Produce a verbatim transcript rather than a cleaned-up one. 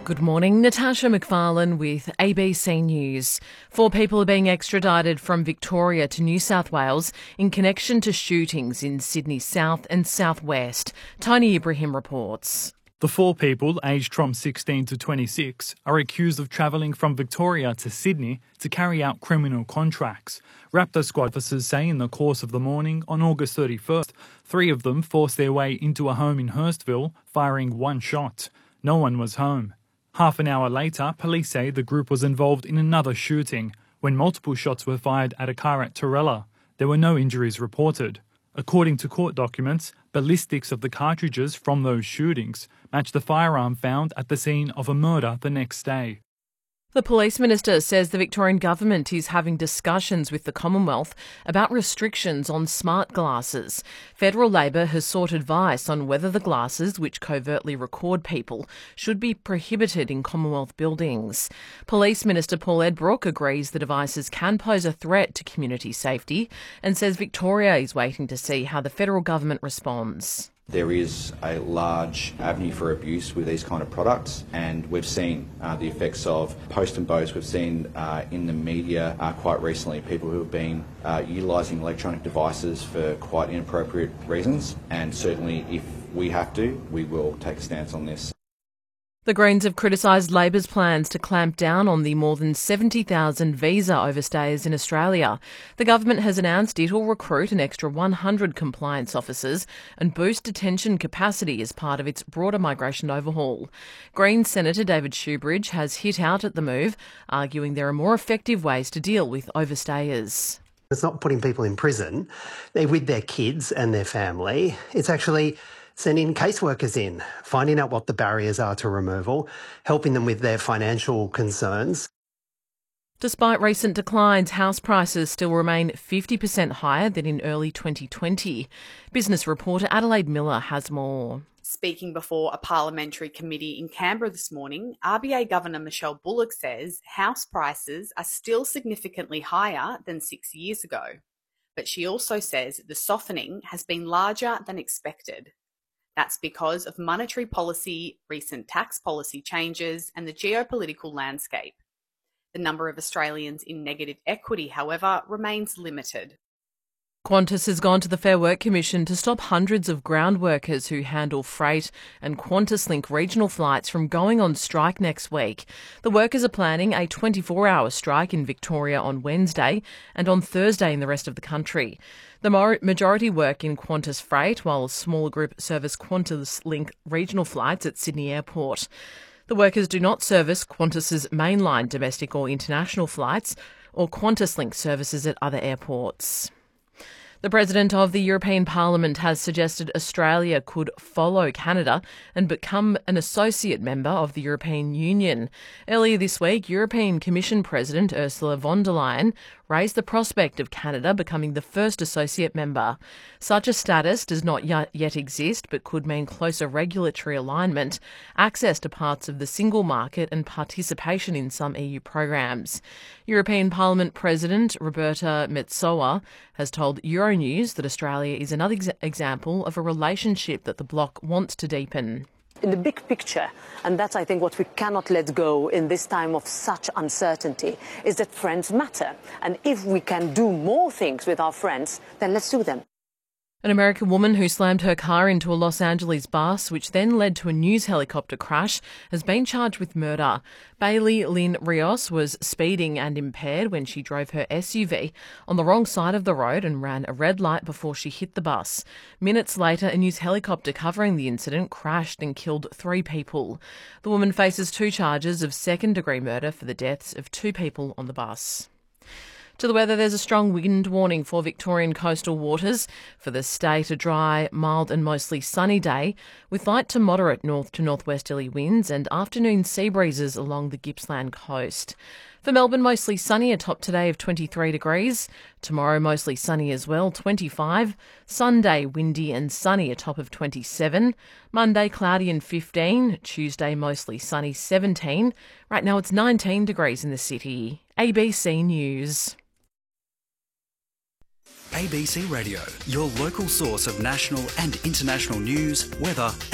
Good morning, Natasha McFarlane with A B C News. Four people are being extradited from Victoria to New South Wales in connection to shootings in Sydney South and South West. Tony Ibrahim reports. The four people, aged from sixteen to twenty-six, are accused of travelling from Victoria to Sydney to carry out criminal contracts. Raptor squad officers say in the course of the morning on August thirty-first, three of them forced their way into a home in Hurstville, firing one shot. No one was home. Half an hour later, police say the group was involved in another shooting when multiple shots were fired at a car at Torella. There were no injuries reported. According to court documents, ballistics of the cartridges from those shootings match the firearm found at the scene of a murder the next day. The Police Minister says the Victorian Government is having discussions with the Commonwealth about restrictions on smart glasses. Federal Labor has sought advice on whether the glasses, which covertly record people, should be prohibited in Commonwealth buildings. Police Minister Paul Edbrook agrees the devices can pose a threat to community safety and says Victoria is waiting to see how the federal government responds. There is a large avenue for abuse with these kind of products, and we've seen uh, the effects of post and boast. We've seen uh, in the media uh, quite recently people who have been uh, utilising electronic devices for quite inappropriate reasons, and certainly if we have to, we will take a stance on this. The Greens have criticised Labor's plans to clamp down on the more than seventy thousand visa overstayers in Australia. The government has announced it will recruit an extra one hundred compliance officers and boost detention capacity as part of its broader migration overhaul. Greens Senator David Shoebridge has hit out at the move, arguing there are more effective ways to deal with overstayers. It's not putting people in prison. They're with their kids and their family. It's actually sending caseworkers in, finding out what the barriers are to removal, helping them with their financial concerns. Despite recent declines, house prices still remain fifty percent higher than in early twenty twenty. Business reporter Adelaide Miller has more. Speaking before a parliamentary committee in Canberra this morning, R B A Governor Michelle Bullock says house prices are still significantly higher than six years ago. But she also says the softening has been larger than expected. That's because of monetary policy, recent tax policy changes, and the geopolitical landscape. The number of Australians in negative equity, however, remains limited. Qantas has gone to the Fair Work Commission to stop hundreds of ground workers who handle freight and QantasLink regional flights from going on strike next week. The workers are planning a twenty-four hour strike in Victoria on Wednesday and on Thursday in the rest of the country. The majority work in Qantas Freight, while a smaller group service QantasLink regional flights at Sydney Airport. The workers do not service Qantas's mainline domestic or international flights or QantasLink services at other airports. The President of the European Parliament has suggested Australia could follow Canada and become an associate member of the European Union. Earlier this week, European Commission President Ursula von der Leyen raised the prospect of Canada becoming the first associate member. Such a status does not yet exist, but could mean closer regulatory alignment, access to parts of the single market and participation in some E U programs. European Parliament President Roberta Metsola has told Euronews that Australia is another ex- example of a relationship that the bloc wants to deepen. In the big picture, and that's, I think, what we cannot let go in this time of such uncertainty, is that friends matter. And if we can do more things with our friends, then let's do them. An American woman who slammed her car into a Los Angeles bus, which then led to a news helicopter crash, has been charged with murder. Bailey Lynn Rios was speeding and impaired when she drove her S U V on the wrong side of the road and ran a red light before she hit the bus. Minutes later, a news helicopter covering the incident crashed and killed three people. The woman faces two charges of second-degree murder for the deaths of two people on the bus. To the weather, there's a strong wind warning for Victorian coastal waters. For the state, a dry, mild and mostly sunny day with light to moderate north to northwesterly winds and afternoon sea breezes along the Gippsland coast. For Melbourne, mostly sunny, a top today of twenty-three degrees. Tomorrow, mostly sunny as well, twenty-five. Sunday, windy and sunny, a top of twenty-seven. Monday, cloudy and fifteen. Tuesday, mostly sunny, seventeen. Right now, it's nineteen degrees in the city. A B C News. A B C Radio, your local source of national and international news, weather